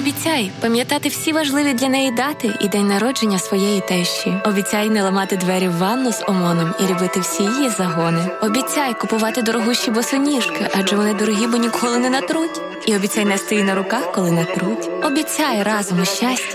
Обіцяй пам'ятати всі важливі для неї дати і день народження своєї тещі. Обіцяй не ламати двері в ванну з ОМОНом і любити всі її загони. Обіцяй купувати дорогущі босоніжки, адже вони дорогі, бо ніколи не натруть. І обіцяй нести її на руках, коли натруть. Обіцяй разом у щасті